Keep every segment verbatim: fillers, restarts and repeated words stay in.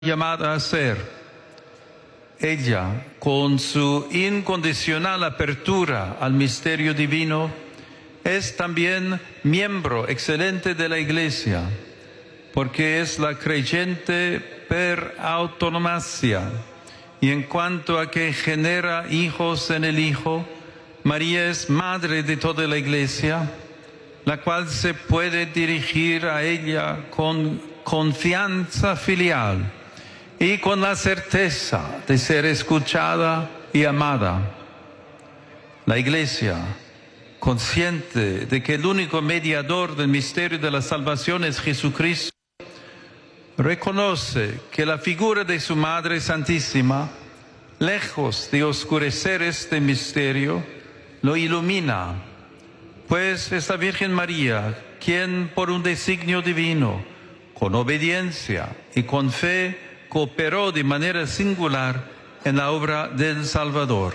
llamada a ser. Ella, con su incondicional apertura al misterio divino, es también miembro excelente de la Iglesia, porque es la creyente per autonomacia, y en cuanto a que genera hijos en el Hijo, María es madre de toda la Iglesia, la cual se puede dirigir a ella con confianza filial y con la certeza de ser escuchada y amada. La Iglesia, consciente de que el único mediador del misterio de la salvación es Jesucristo, reconoce que la figura de su Madre Santísima, lejos de oscurecer este misterio, lo ilumina, pues es la Virgen María quien, por un designio divino, con obediencia y con fe, cooperó de manera singular en la obra del Salvador.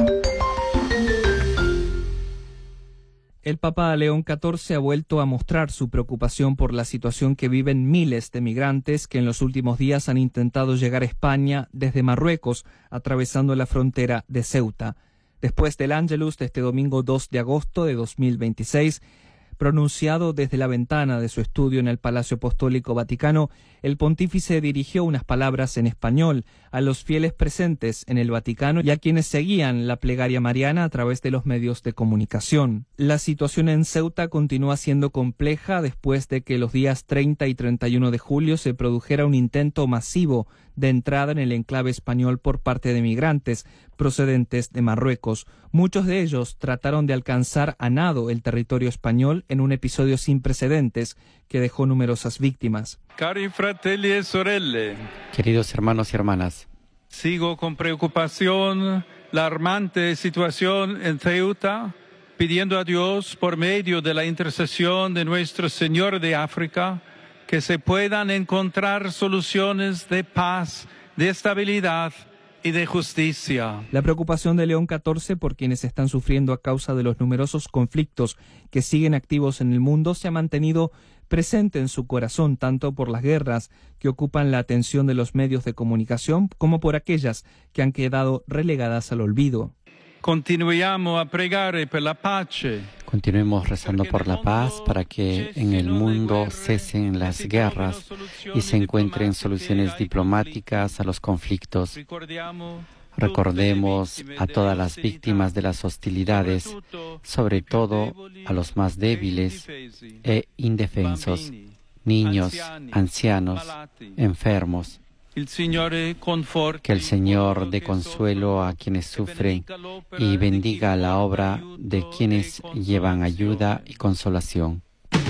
El Papa León catorce ha vuelto a mostrar su preocupación por la situación que viven miles de migrantes que en los últimos días han intentado llegar a España desde Marruecos, atravesando la frontera de Ceuta. Después del Ángelus de este domingo dos de agosto de dos mil veintiséis, pronunciado desde la ventana de su estudio en el Palacio Apostólico Vaticano, el pontífice dirigió unas palabras en español a los fieles presentes en el Vaticano y a quienes seguían la plegaria mariana a través de los medios de comunicación. La situación en Ceuta continúa siendo compleja después de que los días treinta y treinta y uno de julio se produjera un intento masivo de entrada en el enclave español por parte de migrantes procedentes de Marruecos. Muchos de ellos trataron de alcanzar a nado el territorio español en un episodio sin precedentes que dejó numerosas víctimas. Cari fratelli e sorelle, queridos hermanos y hermanas, sigo con preocupación la alarmante situación en Ceuta, pidiendo a Dios, por medio de la intercesión de Nuestro Señor de África, que se puedan encontrar soluciones de paz, de estabilidad y de justicia. La preocupación de León catorce por quienes están sufriendo a causa de los numerosos conflictos que siguen activos en el mundo se ha mantenido presente en su corazón, tanto por las guerras que ocupan la atención de los medios de comunicación como por aquellas que han quedado relegadas al olvido. Continuiamo a pregare per la pace. Continuemos rezando por la paz para que en el mundo cesen las guerras y se encuentren soluciones diplomáticas a los conflictos. Recordemos a todas las víctimas de las hostilidades, sobre todo a los más débiles e indefensos, niños, ancianos, enfermos. Que el Señor dé consuelo a quienes sufren y bendiga la obra de quienes llevan ayuda y consolación.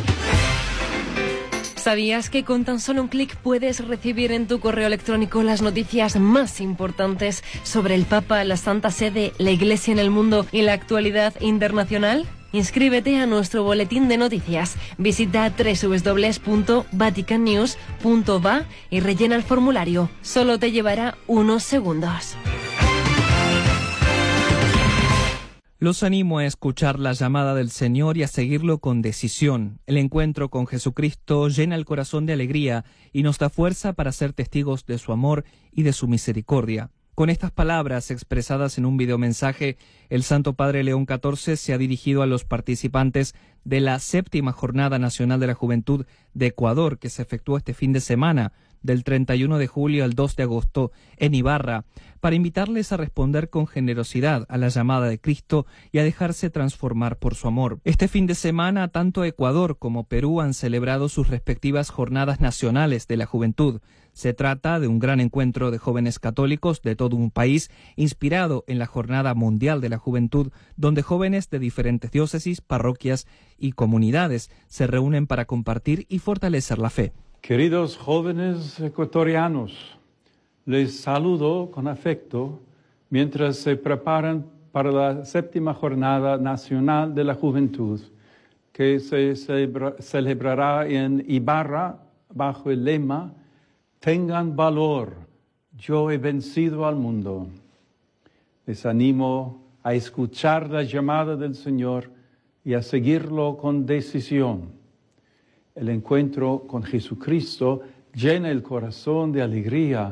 ¿Sabías que con tan solo un clic puedes recibir en tu correo electrónico las noticias más importantes sobre el Papa, la Santa Sede, la Iglesia en el mundo y la actualidad internacional? Inscríbete a nuestro boletín de noticias. Visita doble u doble u doble u punto vatican news punto va y rellena el formulario. Solo te llevará unos segundos. Los animo a escuchar la llamada del Señor y a seguirlo con decisión. El encuentro con Jesucristo llena el corazón de alegría y nos da fuerza para ser testigos de su amor y de su misericordia. Con estas palabras expresadas en un videomensaje, el Santo Padre León catorce se ha dirigido a los participantes de la séptima Jornada Nacional de la Juventud de Ecuador, que se efectuó este fin de semana, del treinta y uno de julio al dos de agosto, en Ibarra, para invitarles a responder con generosidad a la llamada de Cristo y a dejarse transformar por su amor. Este fin de semana, tanto Ecuador como Perú han celebrado sus respectivas Jornadas Nacionales de la Juventud. Se trata de un gran encuentro de jóvenes católicos de todo un país, inspirado en la Jornada Mundial de la Juventud, donde jóvenes de diferentes diócesis, parroquias y comunidades se reúnen para compartir y fortalecer la fe. Queridos jóvenes ecuatorianos, les saludo con afecto mientras se preparan para la séptima Jornada Nacional de la Juventud, que se celebra, celebrará en Ibarra bajo el lema «Tengan valor, yo he vencido al mundo». Les animo a escuchar la llamada del Señor y a seguirlo con decisión. El encuentro con Jesucristo llena el corazón de alegría